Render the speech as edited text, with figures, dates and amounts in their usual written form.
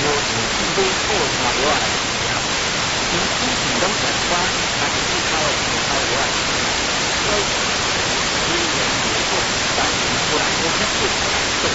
背后嘛有啊，从心情中感官，但是靠有啊，所以人有做，但是不然我们是。